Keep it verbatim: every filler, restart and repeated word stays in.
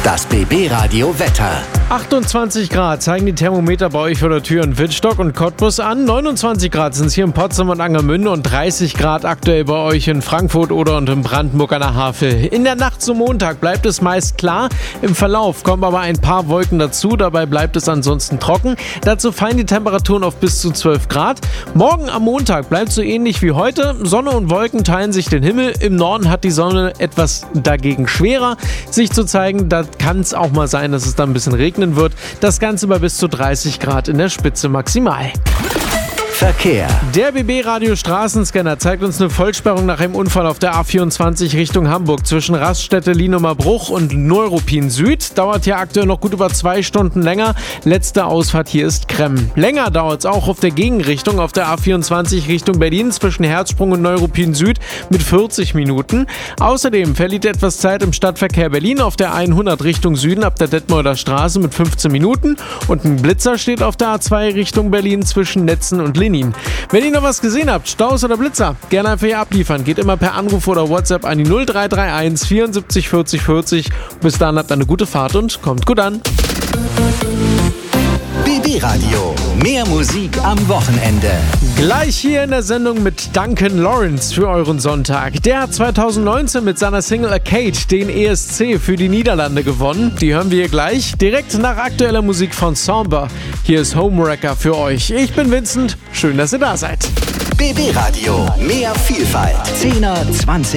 Das B B-Radio Wetter. achtundzwanzig Grad zeigen die Thermometer bei euch vor der Tür in Wittstock und Cottbus an. neunundzwanzig Grad sind es hier in Potsdam und Angermünde und dreißig Grad aktuell bei euch in Frankfurt oder und in Brandenburg an der Havel. In der Nacht zum Montag bleibt es meist klar. Im Verlauf kommen aber ein paar Wolken dazu. Dabei bleibt es ansonsten trocken. Dazu fallen die Temperaturen auf bis zu zwölf Grad. Morgen am Montag bleibt so ähnlich wie heute. Sonne und Wolken teilen sich den Himmel. Im Norden hat die Sonne etwas dagegen schwerer, sich zu zeigen. Da kann es auch mal sein, dass es dann ein bisschen regnen wird. Das Ganze bei bis zu dreißig Grad in der Spitze maximal. Verkehr. Der B B-Radio Straßenscanner zeigt uns eine Vollsperrung nach einem Unfall auf der A vierundzwanzig Richtung Hamburg zwischen Raststätte Lienumer Bruch und Neuruppin Süd. Dauert hier aktuell noch gut über zwei Stunden länger. Letzte Ausfahrt hier ist Kremm. Länger dauert es auch auf der Gegenrichtung auf der A vierundzwanzig Richtung Berlin zwischen Herzsprung und Neuruppin Süd mit vierzig Minuten. Außerdem verliert etwas Zeit im Stadtverkehr Berlin auf der hundert Richtung Süden ab der Detmolder Straße mit fünfzehn Minuten. Und ein Blitzer steht auf der A zwei Richtung Berlin zwischen Netzen und Lenin. Wenn ihr noch was gesehen habt, Staus oder Blitzer, gerne einfach hier abliefern. Geht immer per Anruf oder WhatsApp an die null drei drei eins vierundsiebzig vierzig vierzig. Bis dahin habt eine gute Fahrt und kommt gut an. B B-Radio. Mehr Musik am Wochenende. Gleich hier in der Sendung mit Duncan Lawrence für euren Sonntag. Der hat zweitausendneunzehn mit seiner Single Arcade den E S C für die Niederlande gewonnen. Die hören wir hier gleich, direkt nach aktueller Musik von Somber. Hier ist Homewrecker für euch. Ich bin Vincent, schön, dass ihr da seid. B B-Radio. Mehr Vielfalt. zehner, zwanzig